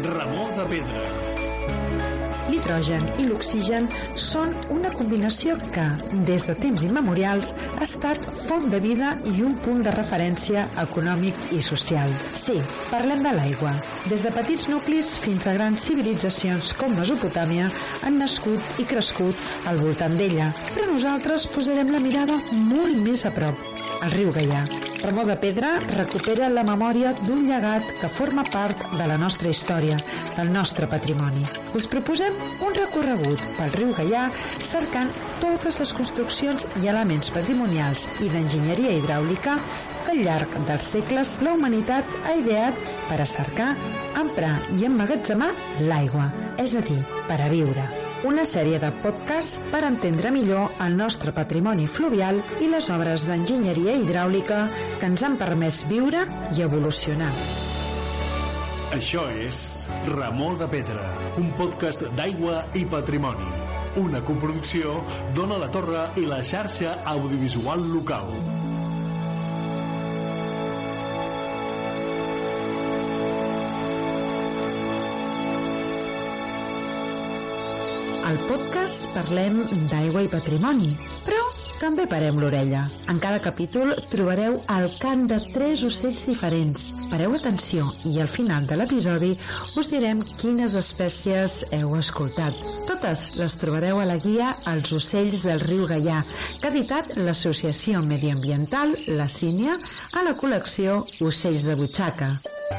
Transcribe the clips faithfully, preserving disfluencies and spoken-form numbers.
Remor de pedra. L'hidrogen i l'oxigen són una combinació que, des de temps immemorials, ha estat font de vida i un punt de referència econòmic i social. Sí, parlem de l'aigua. Des de petits nuclis fins a grans civilitzacions com Mesopotàmia han nascut i crescut al voltant d'ella. Però nosaltres posarem la mirada molt més a prop, al riu Gaià. Remor de pedra recupera la memòria d'un llegat que forma part de la nostra història, del nostre patrimoni. Us proposem un recorregut pel riu Gaià cercant totes les construccions i elements patrimonials i d'enginyeria hidràulica que al llarg dels segles la humanitat ha ideat per a cercar, emprar i emmagatzemar l'aigua, és a dir, per a viure. Una sèrie de podcasts per entendre millor el nostre patrimoni fluvial i les obres d'enginyeria hidràulica que ens han permès viure i evolucionar. Això és Remor de pedra, un podcast d'aigua i patrimoni. Una coproducció d'Ona la Torre i la xarxa audiovisual local. Al podcast parlem d'aigua i patrimoni, però també parem l'orella. En cada capítol trobareu el cant de tres ocells diferents. Pareu atenció i al final de l'episodi us direm quines espècies heu escoltat. Totes les trobareu a la guia Els ocells del riu Gaià, que ha editat l'Associació Mediambiental La Sínia a la col·lecció Ocells de Butxaca.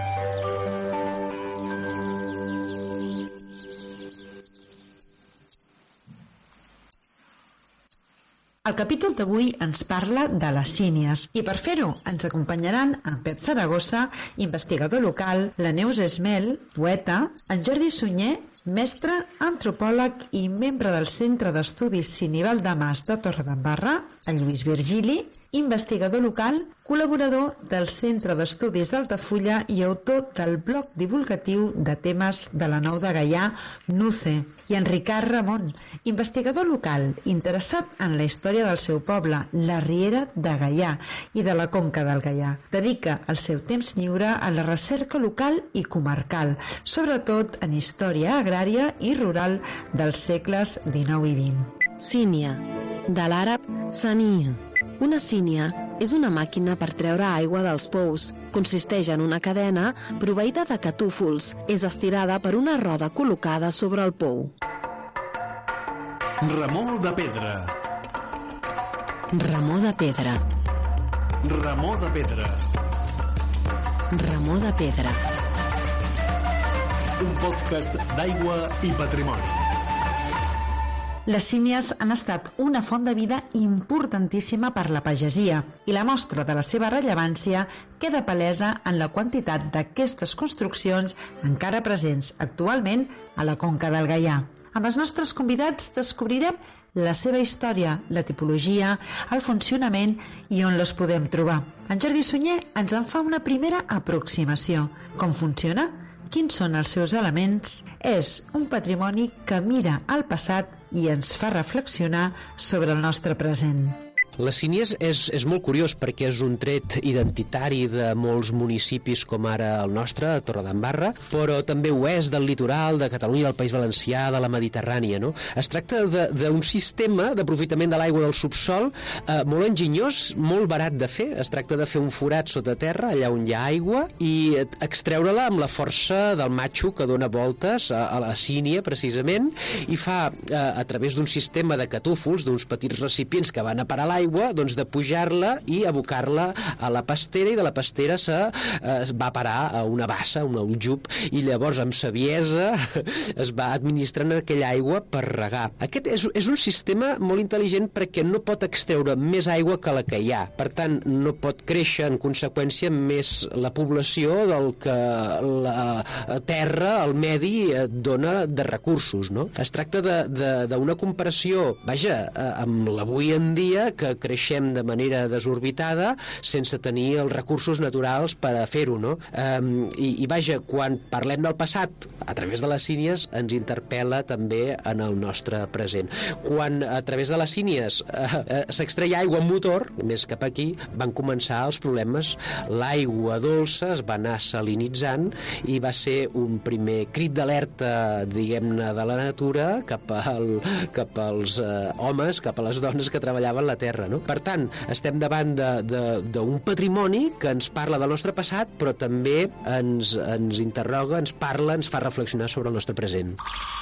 El capítol d'avui ens parla de les sínies i per fer-ho ens acompanyaran en Pep Saragossa, investigador local, la Neus Esmel, poeta, en Jordi Sunyer, mestre, antropòleg i membre del Centre d'Estudis Sinival de Mas de Torredembarra, en Lluís Virgili, investigador local, col·laborador del Centre d'Estudis d'Altafulla i autor del blog divulgatiu de temes de la Nou de Gaià, NUCE, i en Ricard Ramon, investigador local, interessat en la història del seu poble, la Riera de Gaià i de la Conca del Gaià. Dedica el seu temps lliure a la recerca local i comarcal, sobretot en història agrària i rural dels segles dinou i vint. Sínia, de l'àrab sania. Una sínia és una màquina per treure aigua dels pous. Consisteix en una cadena proveïda de catúfols. És estirada per una roda col·locada sobre el pou. Remor de pedra. Remor de pedra. Remor de pedra. Remor de pedra. Un podcast d'aigua i patrimoni. Les sínies han estat una font de vida importantíssima per la pagesia i la mostra de la seva rellevància queda palesa en la quantitat d'aquestes construccions encara presents actualment a la Conca del Gaià. Amb els nostres convidats descobrirem la seva història, la tipologia, el funcionament i on les podem trobar. En Jordi Sunyer ens en fa una primera aproximació. Com funciona? Quins són els seus elements? És un patrimoni que mira al passat i ens fa reflexionar sobre el nostre present. Les sínies és, és molt curiós perquè és un tret identitari de molts municipis com ara el nostre, a Torredembarra, però també ho és del litoral, de Catalunya, del País Valencià, de la Mediterrània, no? Es tracta d'un sistema d'aprofitament de l'aigua del subsol eh, molt enginyós, molt barat de fer. Es tracta de fer un forat sota terra, allà on hi ha aigua, i extreure-la amb la força del matxo que dona voltes a, a la sínia, precisament, i fa, eh, a través d'un sistema de catúfols, d'uns petits recipients que van a parar l'aigua, aigua, doncs de pujar-la i abocar-la a la pastera, i de la pastera se eh, va parar a una bassa, un aljub, i llavors amb saviesa es va administrant aquella aigua per regar. Aquest és, és un sistema molt intel·ligent perquè no pot extreure més aigua que la que hi ha. Per tant, no pot créixer en conseqüència més la població del que la terra, el medi, dona de recursos, no? Es tracta d'una comparació, vaja, amb l'avui en dia, que creixem de manera desorbitada sense tenir els recursos naturals per a fer-ho, no? Um, i, I vaja, quan parlem del passat a través de les sínies ens interpel·la també en el nostre present. Quan a través de les sínies eh, eh, s'extreia aigua amb motor, més cap aquí, van començar els problemes. L'aigua dolça es va anar salinitzant i va ser un primer crit d'alerta, diguem-ne, de la natura cap, al, cap als eh, homes, cap a les dones que treballaven la terra, no? Per tant, estem davant d'un patrimoni que ens parla del nostre passat, però també ens, ens interroga, ens parla, ens fa reflexionar sobre el nostre present.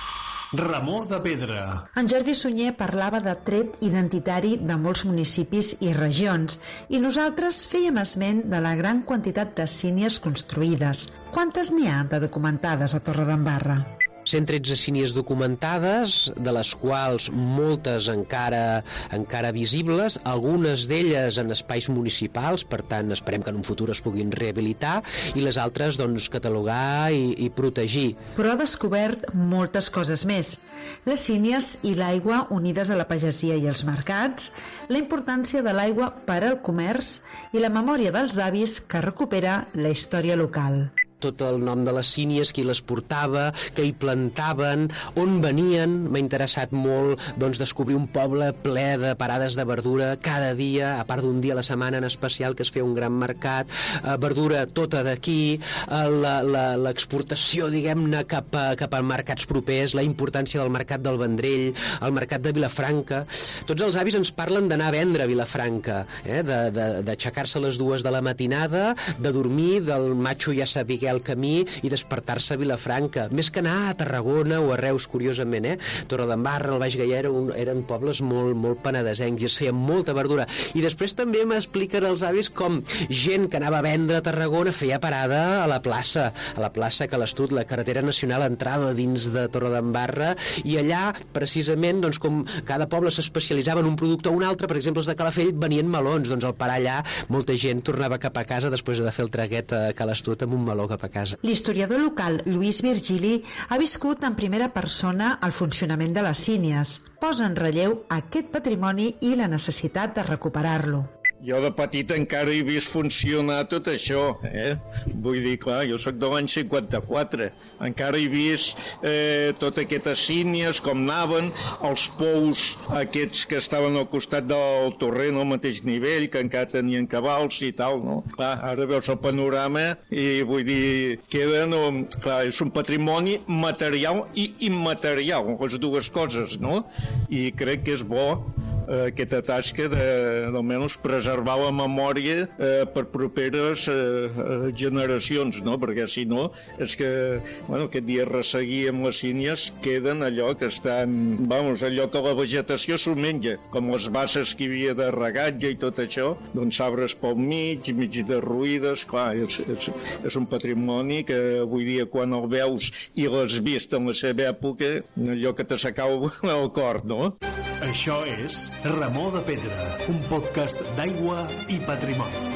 Ramó de Pedra. En Jordi Sunyer parlava de tret identitari de molts municipis i regions i nosaltres fèiem esment de la gran quantitat de sínies construïdes. Quantes n'hi ha de documentades a Torredembarra? cent tretze sínies documentades, de les quals moltes encara encara visibles, algunes d'elles en espais municipals, per tant esperem que en un futur es puguin rehabilitar, i les altres doncs catalogar i, i protegir. Però ha descobert moltes coses més. Les sínies i l'aigua unides a la pagesia i els mercats, la importància de l'aigua per al comerç i la memòria dels avis que recupera la història local. Tot el nom de les sínies, qui les portava, que hi plantaven, on venien. M'ha interessat molt doncs, descobrir un poble ple de parades de verdura cada dia, a part d'un dia a la setmana en especial que es feia un gran mercat, eh, verdura tota d'aquí, eh, l'exportació, diguem-ne, cap, a, cap als mercats propers, la importància del mercat del Vendrell, el mercat de Vilafranca. Tots els avis ens parlen d'anar a vendre a Vilafranca, eh, d'aixecar-se a les dues de la matinada, de dormir, del matxo ja sabia el camí i despertar-se a Vilafranca, més que anar a Tarragona o a Reus, curiosament, eh? Torredembarra, el Baix Gaià eren, eren pobles molt, molt penedesencs i es feia molta verdura. I després també m'expliquen els avis com gent que anava a vendre a Tarragona feia parada a la plaça, a la plaça que l'Estut, la carretera nacional, entrava dins de Torredembarra i allà, precisament, doncs, com cada poble s'especialitzava en un producte o un altre, per exemple, els de Calafell venien melons, doncs al parar allà molta gent tornava cap a casa després de fer el traguet a Calastut amb un meló cap a casa. L'historiador local Lluís Virgili ha viscut en primera persona el funcionament de les sínies. Posa en relleu aquest patrimoni i la necessitat de recuperar-lo. Jo de petit encara he vist funcionar tot això, eh? Vull dir, clar, jo sóc de l'any cinquanta-quatre. Encara he vist eh, totes aquestes sínies, com anaven, els pous aquests que estaven al costat del torrent al mateix nivell, que encara tenien cabals i tal, no? Clar, ara veus el panorama i vull dir, queden, clar, és un patrimoni material i immaterial, les dues coses, no? I crec que és bo aquesta tasca de, almenys, preservar la memòria eh, per properes eh, generacions, no? Perquè si no, és que, bueno, aquest dia resseguir amb les sínies queden allò que estan, vamos, allò que la vegetació s'ho menja, com les basses que hi havia de regatge i tot això, doncs arbres pel mig, mig derruïdes, clar, és, és, és un patrimoni que avui dia quan el veus i l'has vist en la seva època, allò que t'assecau el cor, no? Això és Ramó de Pedra, un podcast d'aigua i patrimoni.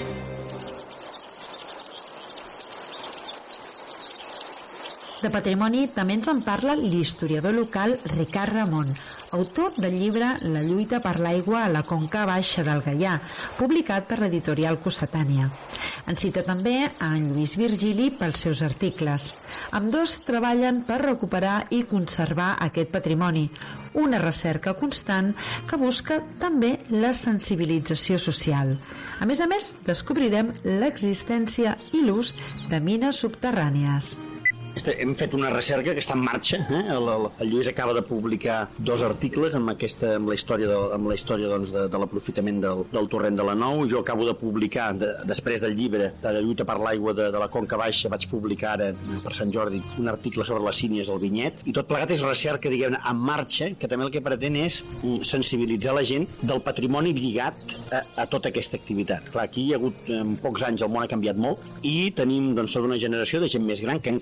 De patrimoni també ens en parla l'historiador local Ricard Ramon, autor del llibre La lluita per l'aigua a la conca baixa del Gaià, publicat per l'editorial Cossetània. En cita també a en Lluís Virgili pels seus articles. Ambdós treballen per recuperar i conservar aquest patrimoni, una recerca constant que busca també la sensibilització social. A més a més, descobrirem l'existència i l'ús de mines subterrànies. Hem fet una recerca que està en marxa. Eh? El, el, el Lluís acaba de publicar dos articles amb, aquesta, amb la història, de, amb la història doncs, de, de l'aprofitament del, del torrent de la Nou. Jo acabo de publicar, de, després del llibre de la lluita per l'aigua de, de la Conca Baixa, vaig publicar ara, per Sant Jordi, un article sobre les sínies al Vinyet. I tot plegat és recerca, diguem-ne, en marxa, que també el que pretén és sensibilitzar la gent del patrimoni lligat a, a tota aquesta activitat. Clar, aquí hi ha hagut, en pocs anys, el món ha canviat molt i tenim doncs, tota una generació de gent més gran que encara ho va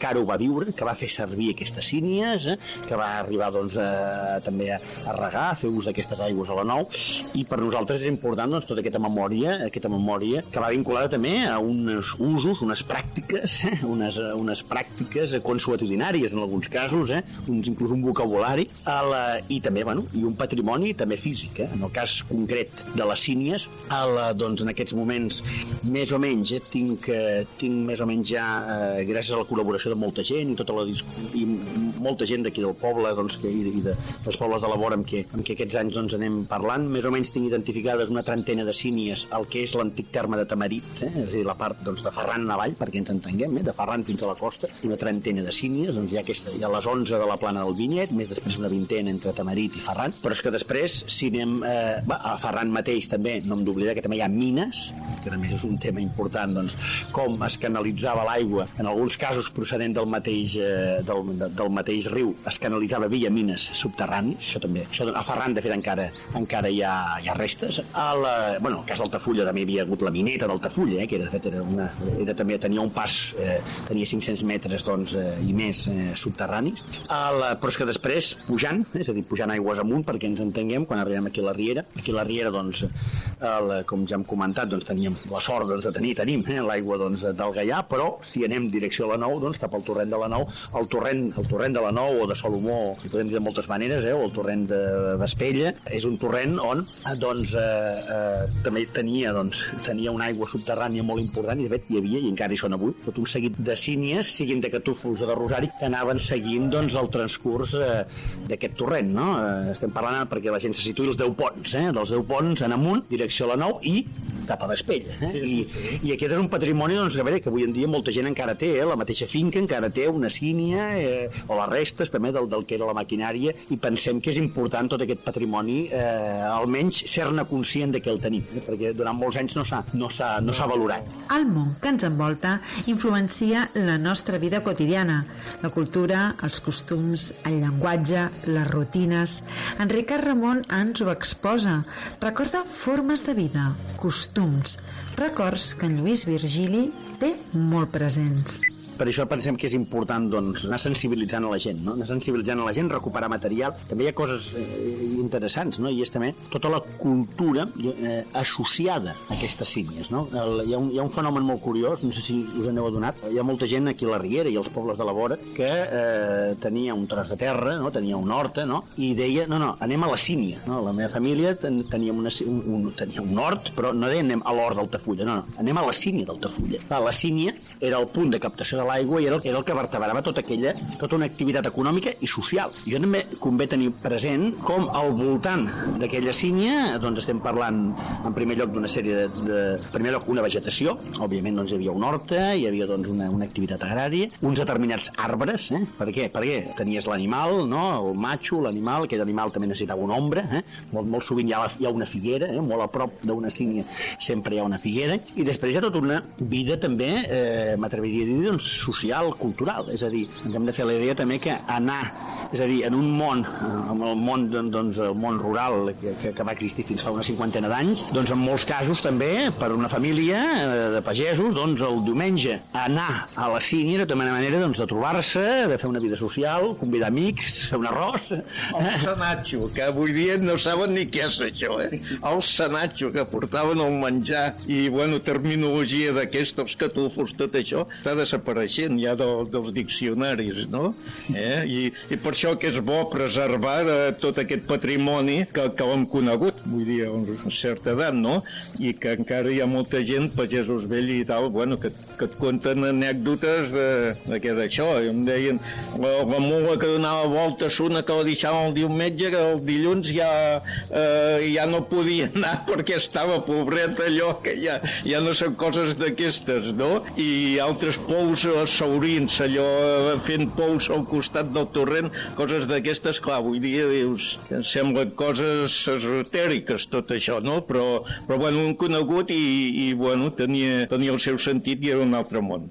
viure, que va fer servir aquestes sínies, eh, que va arribar doncs, a, també a, a regar, a fer ús d'aquestes aigües a la nou, i per nosaltres és important doncs, tota aquesta memòria, aquesta memòria que va vinculada també a uns usos, unes pràctiques, eh, unes, unes pràctiques consuetudinàries en alguns casos, eh, uns, inclús un vocabulari, a la, i també, bueno, i un patrimoni també físic, eh, en el cas concret de les sínies, a la, doncs, en aquests moments, més o menys, eh, tinc, eh, tinc més o menys ja, eh, gràcies a la col·laboració de molta gent i tota la i molta gent d'aquí del poble, doncs, que, i de, dels pobles de la vora amb què, amb què aquests anys doncs, anem parlant, més o menys tinc identificades una trentena de sínies al que és l'antic terme de Tamarit, eh, és a dir, la part doncs, de Ferran en avall, perquè ens entenguem, eh, de Ferran fins a la costa, una trentena de sínies, doncs hi ha, aquesta, hi ha les onze de la plana del Vinyet, més després una vintena entre Tamarit i Ferran, però és que després, si anem eh, va, a Ferran mateix també, no hem d'oblidar que també hi ha mines, que també és un tema important, doncs, com es canalitzava l'aigua, en alguns casos procedent del mateix, eh, del, de, del mateix riu, es canalitzava via mines subterranis, això també, això, a Ferran de fet encara, encara hi, ha, hi ha restes, a la, bueno, el cas d'Altafulla també hi havia hagut la mineta d'Altafulla, eh, que era, de fet era una, era, també tenia un pas, eh, tenia cinc-cents metres doncs, eh, i més eh, subterranis, a la, però és que després pujant, és a dir, pujant aigües amunt perquè ens entenguem, quan arribem aquí a la Riera, aquí a la Riera doncs, el, com ja hem comentat, doncs, teníem la sort doncs, de tenir, tenim eh, l'aigua doncs, del Gaià, però si anem direcció a la Nou, doncs, cap al torrent de la Nou, el torrent, el torrent de la Nou o de Salomó, hi podem dir de moltes maneres, eh, o el torrent de Vespella, és un torrent on doncs, eh, eh, també tenia, doncs, tenia una aigua subterrània molt important i de fet hi havia, i encara hi són avui, tot un seguit de sínies, siguin de Catúfols o de Rosari, que anaven seguint doncs, el transcurs eh, d'aquest torrent. No? Eh, estem parlant perquè la gent se situï els deu ponts, eh, dels deu ponts en amunt, direcció a la Nou i cap a Vespella. Eh? Sí, sí, sí. I, I aquest és un patrimoni doncs, que, veure, que avui en dia molta gent encara té, eh? La mateixa finca encara té una sínia eh, o les restes també del, del que era la maquinària, i pensem que és important tot aquest patrimoni, eh, almenys ser-ne conscient de que el tenim, eh? Perquè durant molts anys no s'ha no s'ha no s'ha valorat. El món que ens envolta influencia la nostra vida quotidiana, la cultura, els costums, el llenguatge, les rutines. En Ricard Ramon ens ho exposa. Recorda formes de vida, costums, records que en Lluís Virgili té molt presents. Per això pensem que és important doncs, anar sensibilitzant a la gent, no? Anar sensibilitzant a la gent, recuperar material. També hi ha coses eh, interessants, no? I és també tota la cultura eh, associada a aquestes sínies, no? El, hi, ha un, hi ha un fenomen molt curiós, no sé si us en heu adonat, hi ha molta gent aquí a la Riera i als pobles de la vora que eh, tenia un tros de terra, no? Tenia una horta, no? I deia, no, no, anem a la sínia, no? La meva família ten, teníem una, un, un, tenia un hort, però no deia anem a l'hort d'Altafulla, no, no, anem a la sínia d'Altafulla. La sínia era el punt de captació de l'aigua i era el, era el que vertebrava tota aquella, tota una activitat econòmica i social. Jo també convé tenir present com al voltant d'aquella sínia doncs estem parlant en primer lloc d'una sèrie de, de en primer lloc una vegetació, òbviament doncs hi havia una horta, hi havia doncs una, una activitat agrària, uns determinats arbres, eh? Per què? Perquè tenies l'animal, no? El matxo, l'animal, aquell animal també necessitava una ombra, eh? molt, molt sovint hi ha, hi ha una figuera, eh? Molt a prop d'una sínia sempre hi ha una figuera, i després hi ha tota una vida també, eh, m'atreviria a dir, doncs, social, cultural, és a dir, ens hem de fer la idea també que anar, és a dir, en un món, en el món, doncs, el món rural que, que, que va existir fins fa una cinquantena d'anys, doncs en molts casos també, per una família de pagesos, doncs el diumenge anar a la sínia era també una manera doncs, de trobar-se, de fer una vida social, convidar amics, fer un arròs. El senatxo, que avui dia no saben ni què és això, eh? Sí, sí. El senatxo que portaven el menjar i, bueno, terminologia d'aquests, els catúfols, tot això, està desapareixent ja de, dels diccionaris, no? Sí. Eh? I, I per això que és bo preservar eh, tot aquest patrimoni que, que l'hem conegut, vull dir, a una certa edat, no? I que encara hi ha molta gent, pagesos vells i tal, bueno, que, que et conten anècdotes de, de què d'això. I em deien, la, la mula que donava voltes, una que la deixava el diumenge, que el dilluns ja, eh, ja no podia anar perquè estava pobreta, allò que ja, ja no són coses d'aquestes, no? I altres pous saurins, allò fent pous al costat del torrent, coses d'aquestes, clar, avui dia dius, que semblen coses esotèriques tot això, no? Però, però bueno, un conegut i, i bueno, tenia, tenia el seu sentit i era un altre món.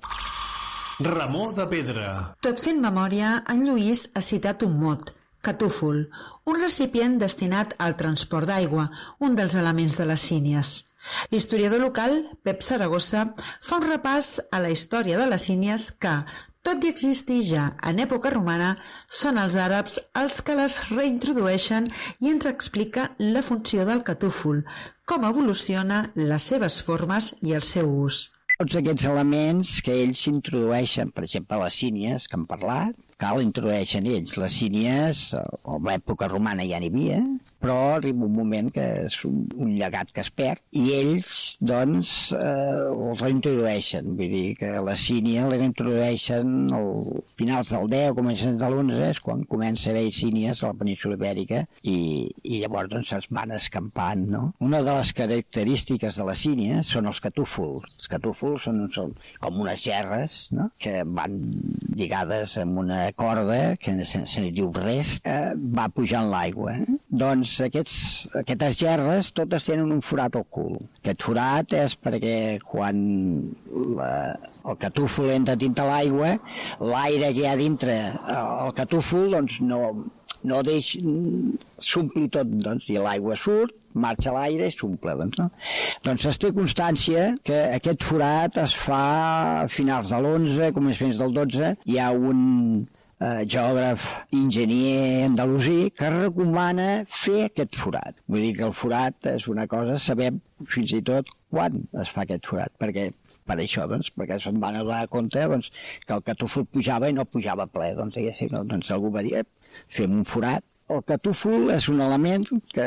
Ramó de Pedra. Tot fent memòria, en Lluís ha citat un mot, catúfol, un recipient destinat al transport d'aigua, un dels elements de les sínies. L'historiador local, Pep Saragossa, fa un repàs a la història de les sínies que, Tot i existir ja en època romana, són els àrabs els que les reintrodueixen i ens explica la funció del catúfol, com evoluciona, les seves formes i el seu ús. Tots aquests elements que ells introdueixen, per exemple, les sínies, que hem parlat, cal introdueixen ells. Les sínies, a l'època romana ja n'hi havia, però arriba un moment que és un, un llegat que es perd, i ells, doncs, eh, els reintrodueixen. Vull dir que la sínia la reintrodueixen al finals del deu, començaments de l'onze, és quan comença a haver sínies a la península Ibèrica, i, i llavors doncs, es van escampant, no? Una de les característiques de les sínies són els catúfols. Els catúfols són, són com unes gerres, no?, que van lligades amb una corda, que se, se n'hi diu res, eh, va pujant l'aigua. Eh? Doncs aquests, aquestes gerres totes tenen un forat al cul. Aquest forat és perquè quan la, el catúfol entra dintre l'aigua, l'aire que hi ha dintre el catúfol doncs no, no deix, s'ompli tot, doncs, i l'aigua surt, marxa l'aire i s'omple. Doncs, no? doncs es té constància que aquest forat es fa a finals de l'onze, començaments del dotze, hi ha un eh, geògraf, enginyer andalusí, que recomana fer aquest forat. Vull dir que el forat és una cosa, sabem fins i tot quan es fa aquest forat, perquè per això, doncs, perquè se'n van adonar compte doncs, que el catúfol pujava i no pujava ple. Doncs, diguéssim, doncs algú va dir, fem un forat. El catúfol és un element que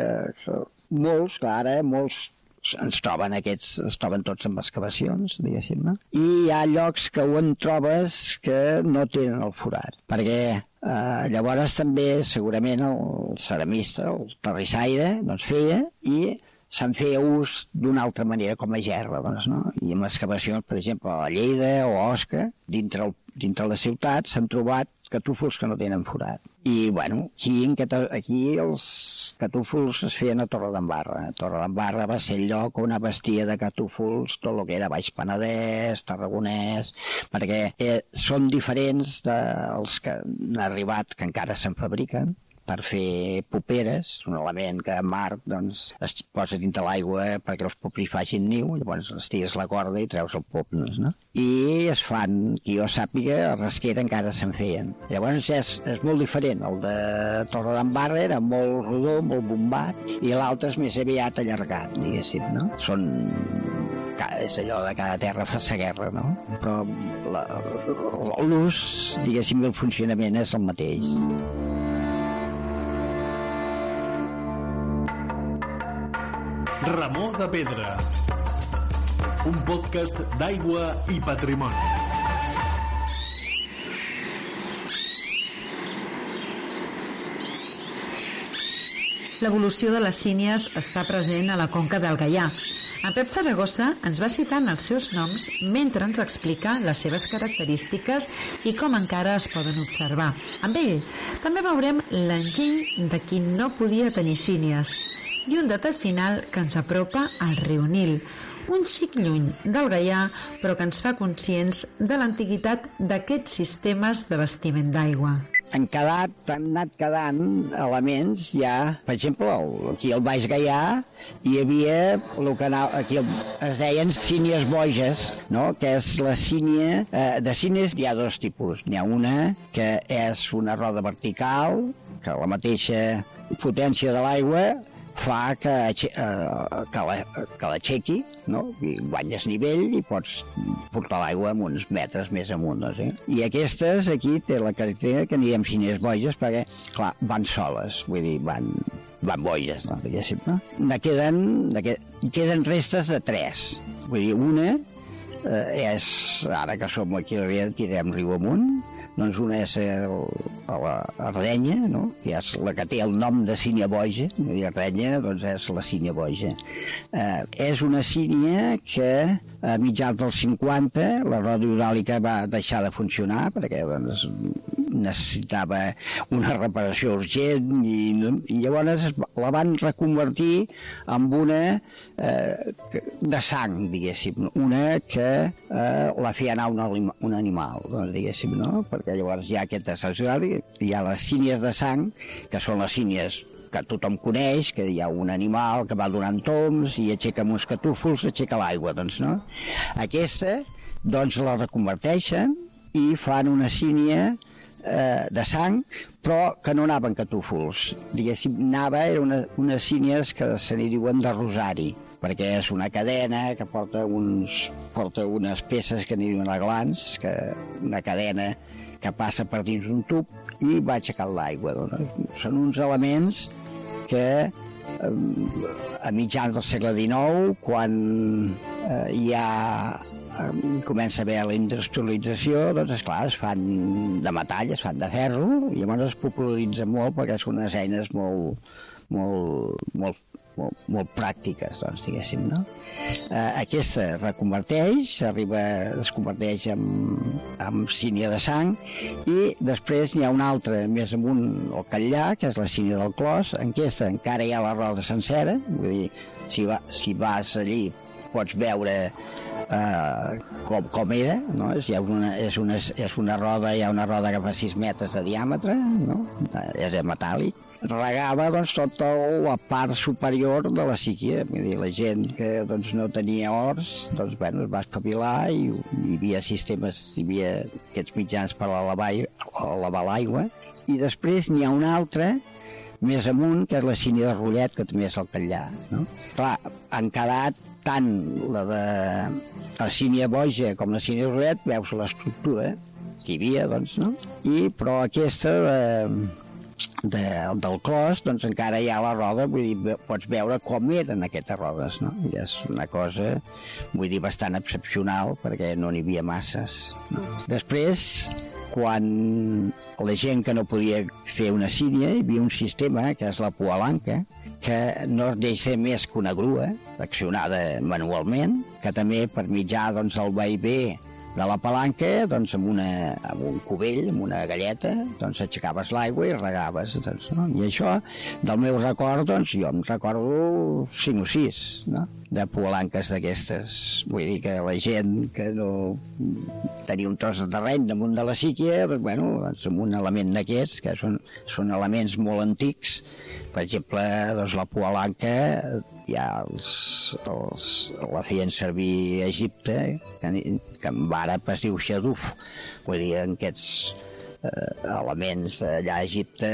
molts, que ara molts ens troben aquests, es troben tots amb excavacions, diguéssim, no? I hi ha llocs que on trobes que no tenen el forat, perquè eh, llavors també segurament el ceramista, el terrissaire, doncs feia i se'n feia ús d'una altra manera, com a gerra, doncs, no? I amb excavacions, per exemple, a Lleida o a Osca, dintre, el, dintre la ciutat, s'han trobat catúfols que no tenen forat. I, bueno, aquí, aquí els catúfols es feien a Torredembarra. Torredembarra va ser el lloc on abastia de catúfols tot el que era Baix Penedès, Tarragonès, perquè eh, són diferents dels que han arribat, que encara se'n fabriquen, per fer poperes, un element que en mar doncs, es posa dintre l'aigua perquè els popis facin niu, llavors estires la corda i treus el pop, no? I es fan, que jo sàpiga, a Rasquera encara se'n feien. Llavors és, és molt diferent, el de Torredembarra era molt rodó, molt bombat, i l'altre és més aviat allargat, diguéssim, no? Són... és allò de cada terra fa sa guerra, no? Però l'ús, diguéssim, el funcionament és el mateix. Ramó de Pedra, un podcast d'aigua i patrimoni. L'evolució de les sínies està present a la conca del Gaià. En Pep Saragossa ens va citant els seus noms mentre ens explica les seves característiques i com encara es poden observar. Amb ell també veurem l'enginy de qui no podia tenir sínies i un detall final que ens apropa al riu Nil, un xic lluny del Gaià, però que ens fa conscients de l'antiguitat d'aquests sistemes d'abastiment d'aigua. Han quedat, han anat quedant elements ja, per exemple, aquí al Baix Gaià hi havia el que anava, aquí es deien sínies boges, no? Que és la sínia, eh, de sínies hi ha dos tipus, n'hi ha una que és una roda vertical, que la mateixa potència de l'aigua fa que, uh, que, la, que l'aixequi, no? I guanyes nivell i pots portar l'aigua amb uns metres més amunt. No? Sí? I aquestes aquí té la característica que n'hi ha sínies boges perquè, clar, van soles, vull dir, van, van boges, no? no? Ne queden, ne queden restes de tres. Vull dir, una eh, és, ara que som aquí a la tirem riu amunt, doncs una és el, a la Ardenya, no? Que és la que té el nom de sínia boja, i Ardenya doncs és la sínia boja. Eh, és una sínia que a mitjans dels cinquanta la roda hidràulica va deixar de funcionar perquè doncs, necessitava una reparació urgent i, i llavors la van reconvertir en una eh, de sang, diguéssim, una que eh, la feia anar un, un animal, doncs, diguéssim, no? Perquè llavors hi ha aquest accessori, hi ha les sínies de sang, que són les sínies que tothom coneix, que hi ha un animal que va donant toms i aixeca amb uns catúfols, aixeca l'aigua, doncs, no? Aquesta, doncs, la reconverteixen i fan una sínia eh, de sang, però que no anaven catúfols. Diguéssim, anava, era una, unes sínies que se n'hi diuen de rosari, perquè és una cadena que porta, uns, porta unes peces que n'hi diuen aglans, que, una cadena que passa per dins d'un tub i va aixecant l'aigua. Doncs. Són uns elements que eh, a mitjans del segle dinou, quan eh, ja eh, comença a haver la industrialització, doncs esclar, es fan de metall, es fan de ferro, i llavors es popularitzen molt perquè són unes eines molt, molt, molt Molt, molt pràctiques, doncs, diguéssim, no? Eh, aquesta reconverteix, arriba, es converteix en, en sínia de sang, i després n'hi ha una altra més amunt al Catllà, que és la sínia del Clos. En aquesta encara hi ha la roda sencera, vull dir, si, va, si vas allí pots veure eh, com, com era, no? És, una, és, una, és una roda, hi ha una roda que fa sis metres de diàmetre, no? És metàl·lic. Regava doncs, tota la part superior de la síquia. Vull dir, la gent que doncs, no tenia horts, doncs, bueno, es va espavilar i hi havia sistemes, hi havia aquests mitjans per a lavar l'aigua. I després n'hi ha una altra més amunt, que és la sínia de Rollet, que també és al Catllà. No? Clar, han quedat tant la de la sínia boja com la sínia de Rollet, veus l'estructura que hi havia, doncs, no? I, però aquesta de... De, del Clos, doncs encara hi ha la roda, vull dir, pots veure com eren aquestes rodes, no? I és una cosa, vull dir, bastant excepcional, perquè no n'hi havia masses, no? Després, quan la gent que no podia fer una sínia, hi havia un sistema, que és la palanca, que no deixa ser més que una grua, accionada manualment, que també per mitjà doncs, del vaivé de la palanca, doncs, amb, una, amb un cubell, amb una galleta, doncs aixecaves l'aigua i regaves. Doncs, no? I això, del meu record, doncs, jo em recordo cinc o sis, no? De palanques d'aquestes. Vull dir que la gent que no tenia un tros de terreny damunt de la síquia, doncs, bueno, doncs, amb un element d'aquests, que són, són elements molt antics, per exemple, doncs, la palanca, ja els, els, la feien servir a Egipte, que, que en àrab es diu xaduf, vull dir, en aquests eh, elements allà a Egipte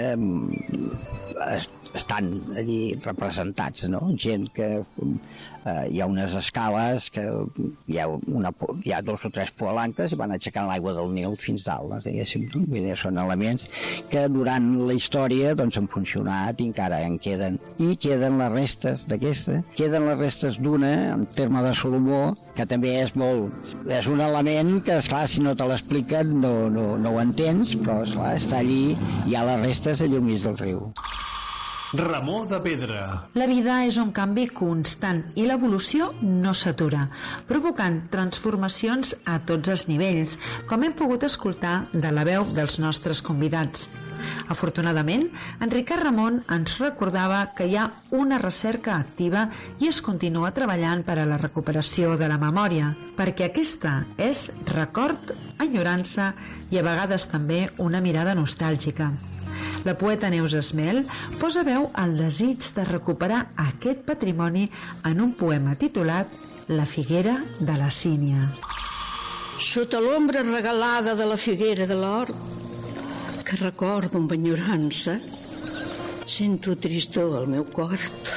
es, estan allí representats, no? Gent que eh, hi ha unes escales que hi ha, una, hi ha dos o tres palanques i van aixecant l'aigua del Nil fins dalt, diguéssim. Vull dir, són elements que durant la història doncs, han funcionat i encara en queden. I queden les restes d'aquesta, queden les restes d'una, en terme de Salomó, que també és molt... És un element que, esclar, si no te l'expliquen no, no, no ho entens, però, esclar, està allí, hi ha les restes allà al mig del riu. Ramó de Pedra. La vida és un canvi constant i l'evolució no s'atura, provocant transformacions a tots els nivells, com hem pogut escoltar de la veu dels nostres convidats. Afortunadament, en Ricard Ramon ens recordava que hi ha una recerca activa i es continua treballant per a la recuperació de la memòria, perquè aquesta és record, enyorança i a vegades també una mirada nostàlgica. La poeta Neus Esmel posa veu al desig de recuperar aquest patrimoni en un poema titulat La figuera de la Sínia. Sota l'ombra regalada de la figuera de l'hort, que recordo amb enyorança, sento tristor al meu cor.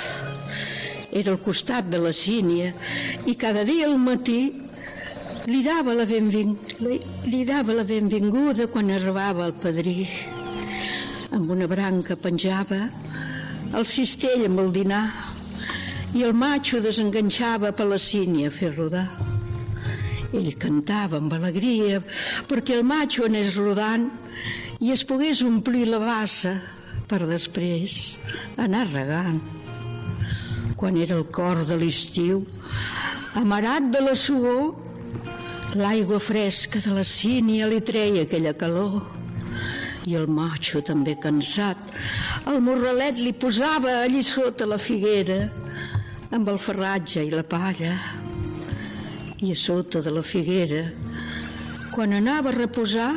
Era al costat de la Sínia i cada dia al matí li dava la, benving... li dava la benvinguda quan arribava el padrí. Amb una branca penjava el cistell amb el dinar i el matxo desenganxava per la sínia a fer rodar. Ell cantava amb alegria perquè el matxo anés rodant i es pogués omplir la bassa per després anar regant. Quan era el cor de l'estiu, amarat de la suor, l'aigua fresca de la sínia li treia aquella calor. I el matxo, també cansat, el morralet li posava allí sota la figuera amb el ferratge i la palla. I a sota de la figuera, quan anava a reposar,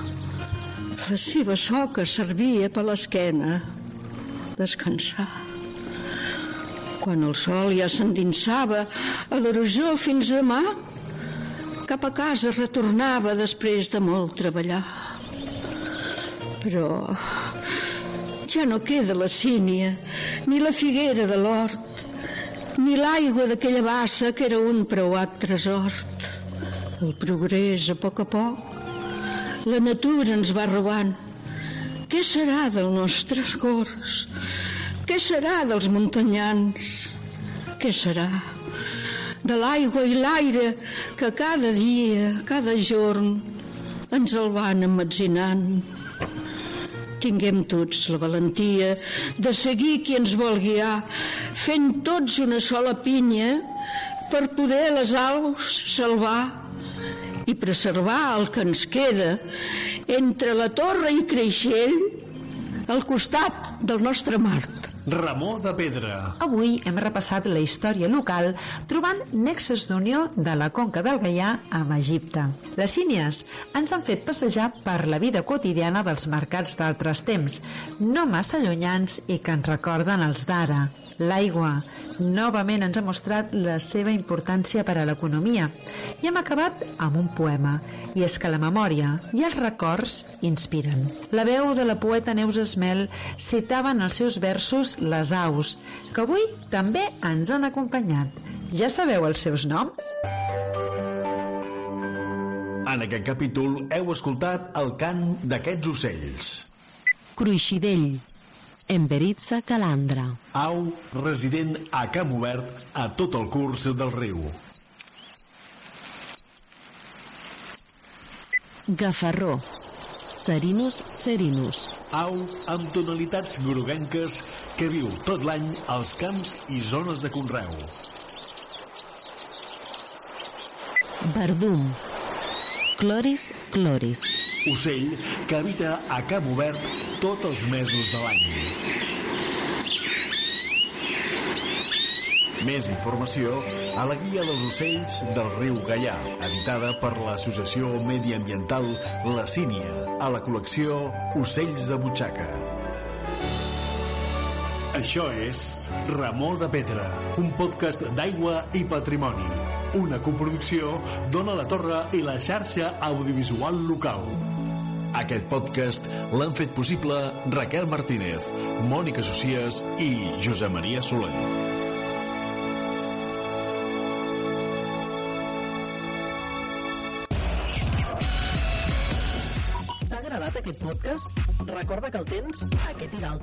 la seva soca servia per l'esquena descansar. Quan el sol ja s'endinsava a l'horitzó fins demà, cap a casa retornava després de molt treballar. Però ja no queda la sínia, ni la figuera de l'hort, ni l'aigua d'aquella bassa que era un preuat tresor. El progrés, a poc a poc, la natura ens va robant. Què serà dels nostres cors? Què serà dels muntanyans? Què serà de l'aigua i l'aire que cada dia, cada jorn, ens el van emmetzinant? Tinguem tots la valentia de seguir qui ens vol guiar, fent tots una sola pinya per poder les aus salvar i preservar el que ens queda entre la Torre i Creixell al costat del nostre Mart. Ramó de Pedra. Avui hem repassat la història local trobant nexes d'unió de la conca del Gaià amb Egipte. Les sínies ens han fet passejar per la vida quotidiana dels mercats d'altres temps, no massa llunyans i que ens recorden els d'ara. L'aigua novament ens ha mostrat la seva importància per a l'economia i hem acabat amb un poema. I és que la memòria i els records inspiren. La veu de la poeta Neus Esmel citava en els seus versos les aus, que avui també ens han acompanyat. Ja sabeu els seus noms? En aquest capítol heu escoltat el cant d'aquests ocells. Cruixidell, Emberitza Calandra. Au resident a camp obert a tot el curs del riu. Gafarró, Serinus serinus. Au amb tonalitats groguenques que viu tot l'any als camps i zones de conreu. Verdum, Cloris cloris. Ocell que habita a camp obert tots els mesos de l'any. Més informació a la Guia dels Ocells del Riu Gaià, editada per l'Associació Mediambiental La Sínia, a la col·lecció Ocells de Butxaca. Això és Ramó de Pedra, un podcast d'aigua i patrimoni. Una coproducció d'Ona la Torre i la xarxa audiovisual local. Aquest podcast l'han fet possible Raquel Martínez, Mònica Socias i Josep Maria Soler. T'ha agradat aquest podcast? Recorda que el tens aquest i d'altres